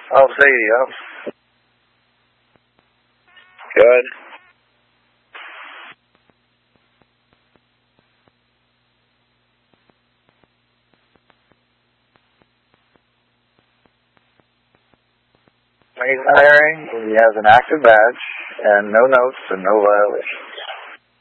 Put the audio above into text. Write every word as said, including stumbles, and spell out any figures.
I'll see you. Good. He's hiring. He has an active badge and no notes and no violations.